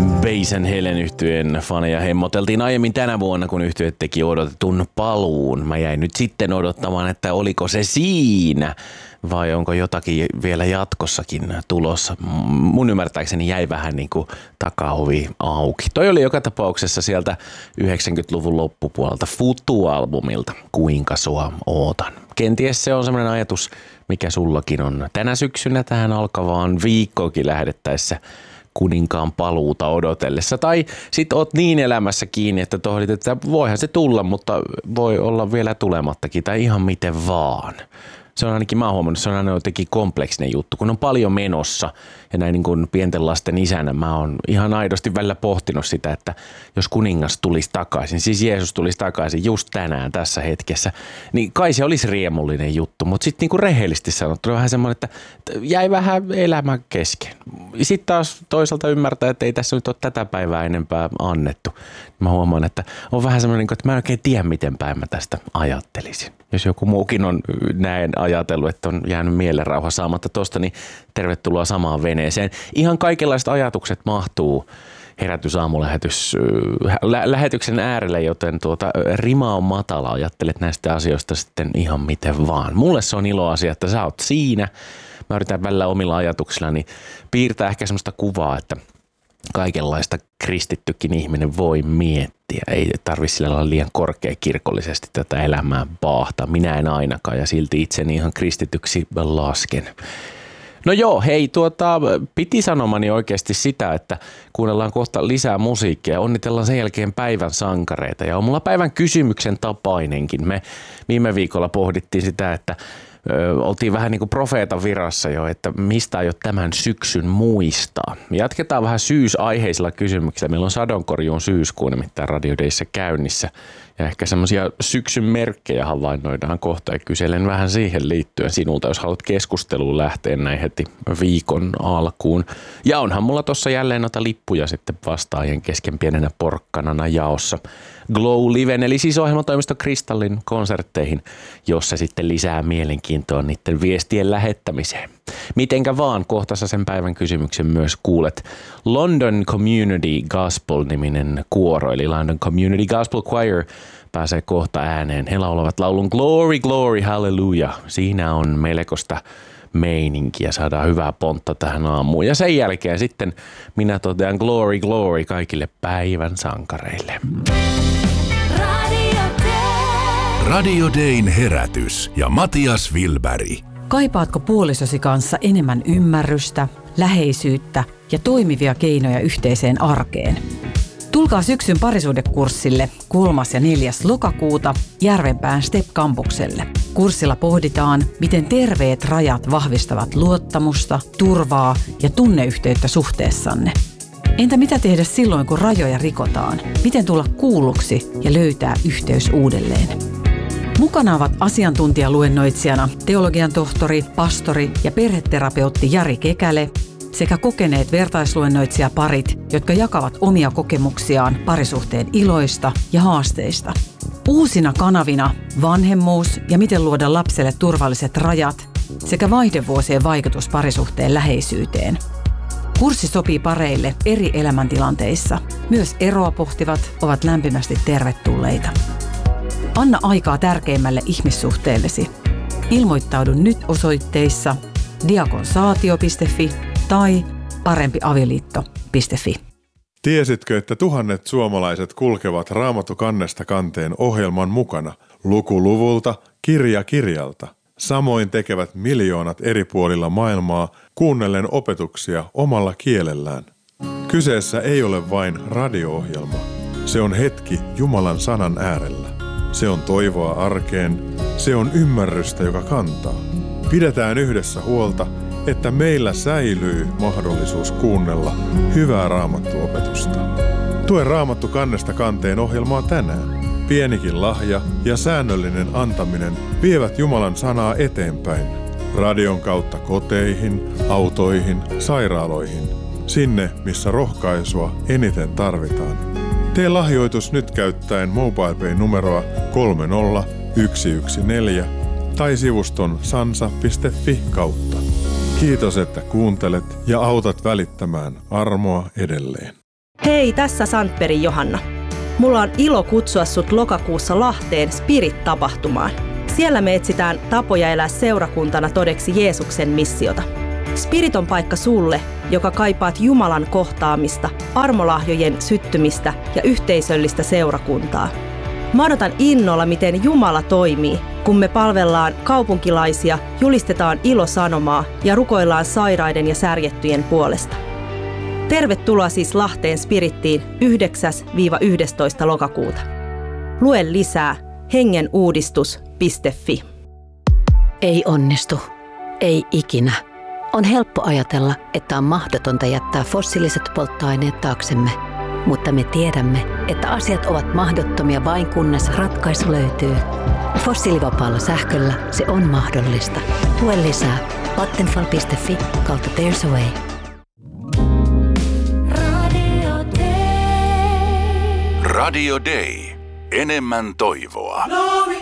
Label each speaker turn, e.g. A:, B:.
A: Basen Helen -yhtyeen faneja hemmoteltiin aiemmin tänä vuonna, kun yhtye teki odotetun paluun. Mä jäin nyt sitten odottamaan, että oliko se siinä vai onko jotakin vielä jatkossakin tulossa. Mun ymmärtääkseni jäi vähän niin kuin takaovi auki. Toi oli joka tapauksessa sieltä 90-luvun loppupuolelta Futu-albumilta Kuinka sua ootan. Kenties se on semmoinen ajatus, mikä sullakin on tänä syksynä tähän alkavaan viikkoonkin lähdettäessä kuninkaan paluuta odotellessa. Tai sit oot niin elämässä kiinni, että tohdit, että voihan se tulla, mutta voi olla vielä tulemattakin tai ihan miten vaan. Se on ainakin, mä oon huomannut, se on aina jotenkin kompleksinen juttu, kun on paljon menossa ja näin niin kuin pienten lasten isänä mä oon ihan aidosti välillä pohtinut sitä, että jos kuningas tulisi takaisin, siis Jeesus tulisi takaisin just tänään tässä hetkessä, niin kai se olisi riemullinen juttu, mutta sitten niin kuin rehellisesti sanottuna vähän semmoinen, että jäi vähän elämä kesken. Sitten taas toisaalta ymmärtää, että ei tässä nyt ole tätä päivää enempää annettu. Mä huomaan, että on vähän semmoinen, että mä en oikein tiedä, miten päin mä tästä ajattelisin. Jos joku muukin on näin ajatellut, että on jäänyt mielenrauha saamatta tosta, niin tervetuloa samaan veneeseen. Ihan kaikenlaiset ajatukset mahtuu lähetyksen äärelle, joten rima on matala. Ajattelet näistä asioista sitten ihan miten vaan. Mulle se on ilo asia, että sä oot siinä. Mä yritän välillä omilla ajatuksillani piirtää ehkä semmoista kuvaa, että kaikenlaista kristittykin ihminen voi miettiä. Ei tarvitse sillä lailla liian korkeakirkollisesti tätä elämää baahtaa. Minä en ainakaan ja silti itseni ihan kristityksi lasken. No joo, hei, piti sanomani oikeasti sitä, että kuunnellaan kohta lisää musiikkia ja onnitellaan sen jälkeen päivän sankareita. Ja on mulla päivän kysymyksen tapainenkin. Me viime viikolla pohdittiin sitä, että oltiin vähän niin kuin profeetan virassa jo, että mistä aiot tämän syksyn muistaa. Jatketaan vähän syysaiheisilla kysymyksillä. Meillä on sadonkorjuun syyskuu nimittäin Radio Dayssä käynnissä. Ja ehkä semmoisia syksyn merkkejä havainnoidaan kohta ja kyselen vähän siihen liittyen sinulta, jos haluat keskusteluun lähteä näin heti viikon alkuun. Ja onhan mulla tossa jälleen noita lippuja sitten vastaajien kesken pienenä porkkanana jaossa Glow Liven, eli siis ohjelmatoimisto Kristallin konsertteihin, jossa sitten lisää mielenkiintoa niiden viestien lähettämiseen. Mitenkä vaan, kohta sen päivän kysymyksen myös kuulet. London Community Gospel-niminen kuoro, eli London Community Gospel Choir, pääsee kohta ääneen. He laulavat laulun Glory, Glory, Hallelujah. Siinä on melkoista meininkiä, saadaan hyvää pontta tähän aamuun. Ja sen jälkeen sitten minä totean Glory, Glory kaikille päivän sankareille.
B: Radio Dayn herätys ja Matias Wilberg.
C: Kaipaatko puolisosi kanssa enemmän ymmärrystä, läheisyyttä ja toimivia keinoja yhteiseen arkeen? Tulkaa syksyn parisuhdekurssille 3. ja 4. lokakuuta Järvenpään STEP-kampukselle. Kurssilla pohditaan, miten terveet rajat vahvistavat luottamusta, turvaa ja tunneyhteyttä suhteessanne. Entä mitä tehdä silloin, kun rajoja rikotaan? Miten tulla kuulluksi ja löytää yhteys uudelleen? Mukana ovat asiantuntijaluennoitsijana teologian tohtori, pastori ja perheterapeutti Jari Kekäle sekä kokeneet vertaisluennoitsijaparit, jotka jakavat omia kokemuksiaan parisuhteen iloista ja haasteista. Uusina kanavina vanhemmuus ja miten luoda lapselle turvalliset rajat sekä vaihdevuosien vaikutus parisuhteen läheisyyteen. Kurssi sopii pareille eri elämäntilanteissa. Myös eroa pohtivat ovat lämpimästi tervetulleita. Anna aikaa tärkeimmälle ihmissuhteellesi. Ilmoittaudu nyt osoitteissa diakonsaatio.fi tai parempiavioliitto.fi.
D: Tiesitkö, että tuhannet suomalaiset kulkevat Raamattu kannesta kanteen ohjelman mukana, luku luvulta, kirja kirjalta? Samoin tekevät miljoonat eri puolilla maailmaa kuunnellen opetuksia omalla kielellään. Kyseessä ei ole vain radio-ohjelma. Se on hetki Jumalan sanan äärellä. Se on toivoa arkeen. Se on ymmärrystä, joka kantaa. Pidetään yhdessä huolta, että meillä säilyy mahdollisuus kuunnella hyvää raamattuopetusta. Tue Raamattu kannesta kanteen ohjelmaa tänään. Pienikin lahja ja säännöllinen antaminen vievät Jumalan sanaa eteenpäin. Radion kautta koteihin, autoihin, sairaaloihin. Sinne, missä rohkaisua eniten tarvitaan. Tee lahjoitus nyt käyttäen MobilePay-numeroa 30114 tai sivuston sansa.fi kautta. Kiitos, että kuuntelet ja autat välittämään armoa edelleen.
E: Hei, tässä Sandbergin Johanna. Mulla on ilo kutsua sut lokakuussa Lahteen Spirit-tapahtumaan. Siellä me etsitään tapoja elää seurakuntana todeksi Jeesuksen missiota. Spirit on paikka sulle, joka kaipaat Jumalan kohtaamista, armolahjojen syttymistä ja yhteisöllistä seurakuntaa. Mä odotan innolla, miten Jumala toimii, kun me palvellaan kaupunkilaisia, julistetaan ilosanomaa ja rukoillaan sairaiden ja särjettyjen puolesta. Tervetuloa siis Lahteen Spirittiin 9-11. lokakuuta. Lue lisää hengenuudistus.fi.
F: Ei onnistu. Ei ikinä. On helppo ajatella, että on mahdotonta jättää fossiiliset polttoaineet taaksemme. Mutta me tiedämme, että asiat ovat mahdottomia vain kunnes ratkaisu löytyy. Fossiilivapaalla sähköllä se on mahdollista. Lue lisää vattenfall.fi/There's a way.
B: Radio Day. Enemmän toivoa.